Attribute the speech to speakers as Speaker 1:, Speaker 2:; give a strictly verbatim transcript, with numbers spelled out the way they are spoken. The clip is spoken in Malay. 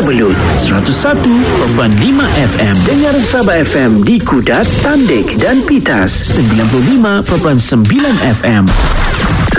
Speaker 1: Belut seratus satu perpuluhan lima F M. Dengar Sabah F M di Kudat, Tandik dan Pitas sembilan puluh lima perpuluhan sembilan F M.